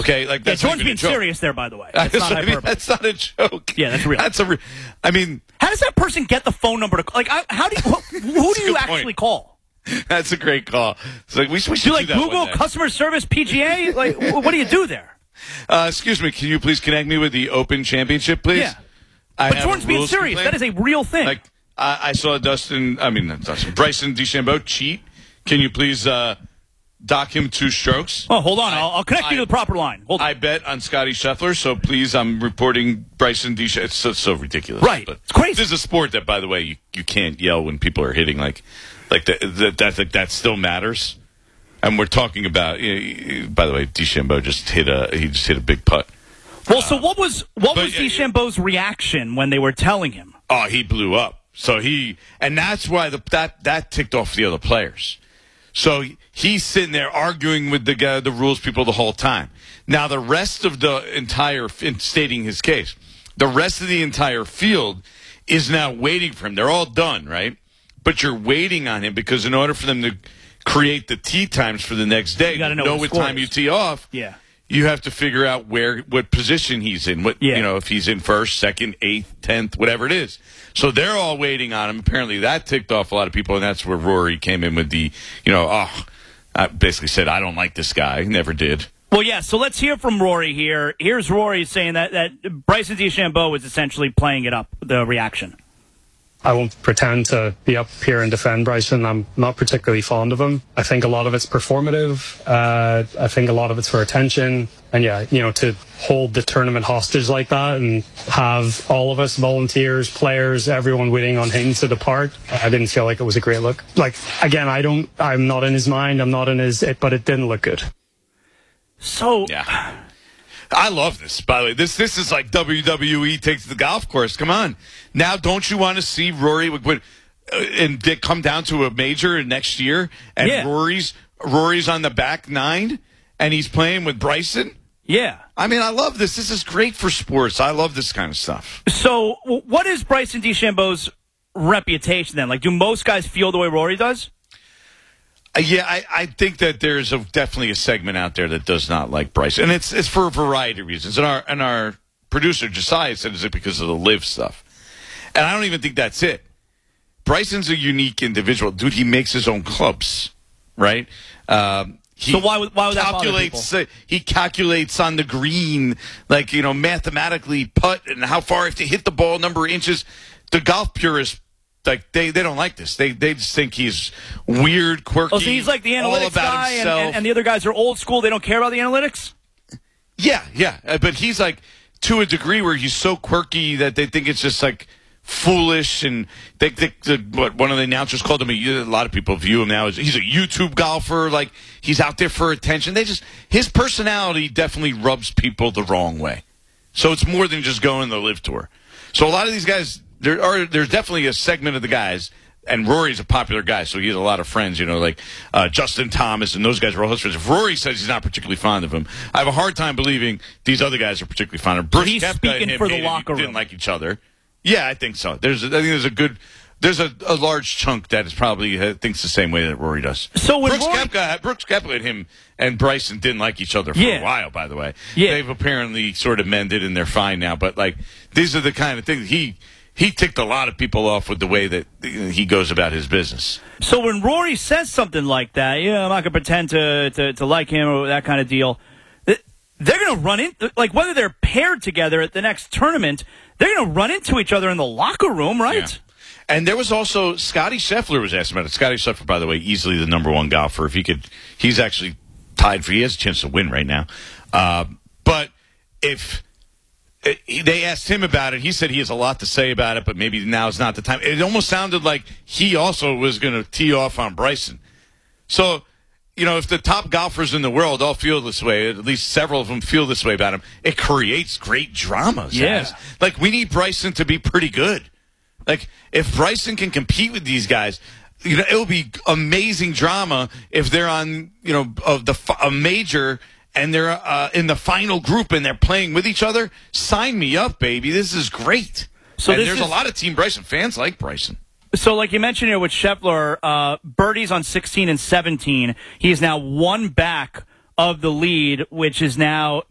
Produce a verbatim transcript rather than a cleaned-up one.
Okay, like that's yeah, not Jordan's even being a joke. serious there, by the way. That's not I mean, hyperbole. that's not a joke. Yeah, that's real. That's a. Re- I mean, how does that person get the phone number to like? I, how do you? Who, who do you actually point. call? That's a great call. It's like we, we should do you like do that Google one day. customer service P G A? Like, what do you do there? Uh, excuse me, can you please connect me with the Open Championship, please? Yeah, I but have Jordan's a being rules serious. complaint. That is a real thing. Like I, I saw Dustin. I mean, not Dustin. Bryson DeChambeau cheat. Can you please uh, dock him two strokes? Oh, hold on. I, I'll, I'll connect I, you to the proper line. Hold on. I bet on Scotty Scheffler, so please, I'm reporting Bryson DeChambeau. It's so, so ridiculous. Right. But it's crazy. This is a sport that, by the way, you, you can't yell when people are hitting like like that. That, that, that, that still matters. And we're talking about. You know, by the way, DeChambeau just hit a he just hit a big putt. Well, so what was what but, was uh, DeChambeau's reaction when they were telling him? Oh, he blew up. So he, and that's why the, that that ticked off the other players. So he's sitting there arguing with the guy, the rules people the whole time. Now the rest of the entire, in stating his case, the rest of the entire field is now waiting for him. They're all done, right? But you're waiting on him because in order for them to create the tee times for the next day, you gotta know, know what, what score time is. you tee off. Yeah. You have to figure out where, what position he's in. What Yeah. you know, if he's in first, second, eighth, tenth, whatever it is. So they're all waiting on him. Apparently, that ticked off a lot of people, and that's where Rory came in with the, you know, oh, I basically said, I don't like this guy. Never did. Well, yeah. So let's hear from Rory here. Here's Rory saying that that Bryson DeChambeau was essentially playing it up. The reaction. I won't pretend to be up here and defend Bryson. I'm not particularly fond of him. I think a lot of it's performative. Uh, I think a lot of it's for attention. And yeah, you know, to hold the tournament hostage like that and have all of us, volunteers, players, everyone waiting on him to depart, I didn't feel like it was a great look. Like, again, I don't, I'm not in his mind. I'm not in his, it, but it didn't look good. So, yeah. I love this, by the way. This this is like W W E takes the golf course. Come on. Now, don't you want to see Rory when, uh, and Dick come down to a major next year and Yeah. Rory's Rory's on the back nine and he's playing with Bryson? yeah. I mean, I love this. This is great for sports. I love this kind of stuff. So, w- what is Bryson DeChambeau's reputation then? Like, do most guys feel the way Rory does? Uh, yeah, I, I think that there's a, definitely a segment out there that does not like Bryson, and it's it's for a variety of reasons. And our and our producer Josiah said, "Is it because of the live stuff?" And I don't even think that's it. Bryson's a unique individual, dude. He makes his own clubs, right? Um, he So why would why would that bother calculates people? uh, he calculates on the green, like you know, mathematically putt and how far if to hit the ball, number of inches. The golf purists. Like they, they don't like this. They they just think he's weird, quirky. Oh, so he's like the all analytics about guy, and, himself. and, and the other guys are old school. They don't care about the analytics. Yeah, yeah. Uh, But he's like to a degree where he's so quirky that they think it's just like foolish, and they think that what one of the announcers called him a, a lot of people view him now as he's a YouTube golfer. Like he's out there for attention. They just his personality definitely rubs people the wrong way. So it's more than just going the live tour. So a lot of these guys. There are there's definitely a segment of the guys, and Rory's a popular guy, so he has a lot of friends, you know, like uh, Justin Thomas, and those guys are all his friends. If Rory says he's not particularly fond of him, I have a hard time believing these other guys are particularly fond of him. Brooks he's Koepka speaking and him for the hated- locker didn't room. like each other. Yeah, I think so. There's, a, I think there's a good, there's a, a large chunk that is probably uh, thinks the same way that Rory does. So when Brooks Rory- Koepka, Brooks Koepka and him and Bryson didn't like each other for Yeah. a while, by the way. Yeah. They've apparently sort of mended and they're fine now. But like, these are the kind of things he. He ticked a lot of people off with the way that he goes about his business. So when Rory says something like that, yeah, I'm not going to pretend to, to to like him or that kind of deal. th- They're going to run in, like whether they're paired together at the next tournament, they're going to run into each other in the locker room, right? Yeah. And there was also Scotty Scheffler was asked about it. Scotty Scheffler, by the way, easily the number one golfer. If he could, he's actually tied for. He has a chance to win right now. Uh, but if. They asked him about it. He said he has a lot to say about it, but maybe now is not the time. It almost sounded like he also was going to tee off on Bryson. So, you know, if the top golfers in the world all feel this way, at least several of them feel this way about him, it creates great drama. Yeah. Zaz. Like, we need Bryson to be pretty good. Like, if Bryson can compete with these guys, you know, it'll be amazing drama if they're on, you know, of the a major and they're uh, in the final group and they're playing with each other. Sign me up, baby. This is great. So and this there's is- a lot of Team Bryson fans like Bryson. So like you mentioned here with Scheffler, uh, birdies on sixteen and seventeen. He is now one back of the lead, which is now